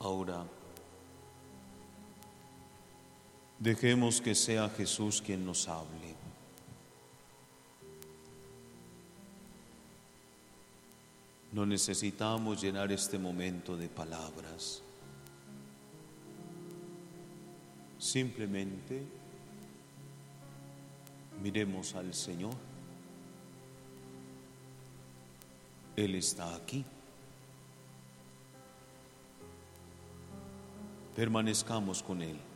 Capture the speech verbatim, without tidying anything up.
Ahora, dejemos que sea Jesús quien nos hable. No necesitamos llenar este momento de palabras. Simplemente miremos al Señor. Él está aquí. Permanezcamos con Él.